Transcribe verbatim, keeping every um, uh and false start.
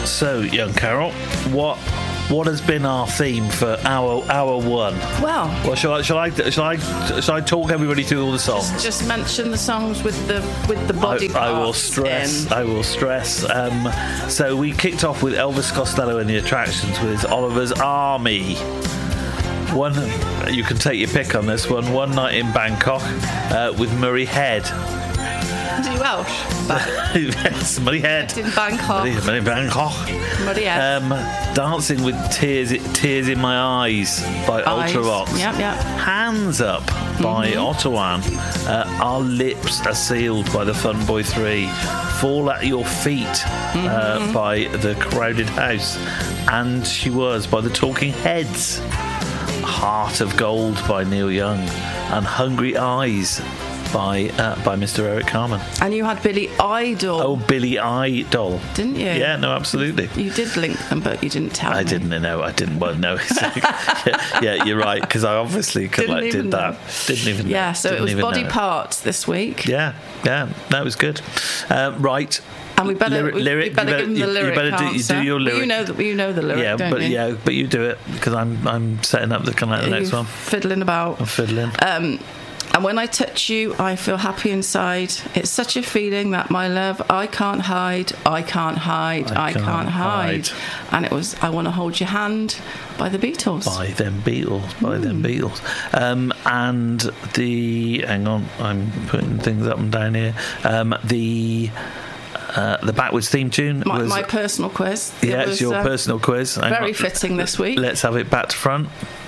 So, young Carol, what what has been our theme for hour hour one? Well, well, shall I shall I shall I shall I talk everybody through all the songs? Just, just mention the songs with the with the body I, parts. I will stress. In. I will stress. Um, so we kicked off with Elvis Costello and the Attractions with Oliver's Army. One, you can take your pick on this one. One Night in Bangkok uh, with Murray Head. Is he Welsh? Yes, Murray Head. In Bangkok. Murray, Murray Bangkok. Murray Head. Um, Dancing with Tears, Tears in My Eyes by Eyes. Ultravox. Yep, yep. Hands Up by mm-hmm. Ottawan. Uh, Our Lips Are Sealed by the Fun Boy three. Fall at Your Feet mm-hmm. uh, by the Crowded House. And She Was by the Talking Heads. Heart of Gold by Neil Young. And Hungry Eyes by uh, by Mister Eric Carmen. And you had Billy Idol. Oh, Billy Idol. Didn't you? Yeah, no, absolutely. You did link them, but you didn't tell I me. didn't know. I didn't. Well, no. yeah, yeah, you're right, because I obviously could, didn't like did that. Know. Didn't even know. Yeah, so didn't it was Body know. Parts this week. Yeah, yeah, that was good. Uh, right. And we better, lyric, we, lyric, we better, better give them the you, lyric you better do, you do your lyric. Well, you know the, you know the lyric, yeah, don't but you? yeah, but you do it because I'm I'm setting up the kind of the next one. Fiddling about. I'm fiddling. Um, and when I touch you, I feel happy inside. It's such a feeling that my love, I can't hide, I can't hide, I, I can't, can't hide. hide. And it was I Want to Hold Your Hand by the Beatles. By them Beatles, by mm. them Beatles. Um, and the hang on, I'm putting things up and down here. Um, the Uh, the Backwards theme tune my, was my personal quiz. Yeah, it it's was, your uh, personal quiz. Hang very on. fitting this week. Let's have it back to front.